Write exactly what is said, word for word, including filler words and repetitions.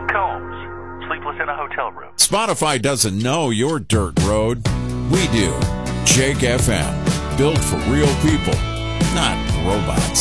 Luke Combs, Sleepless in a Hotel Room. Spotify doesn't know your dirt road. We do. Jake F M. Built for real people, not robots.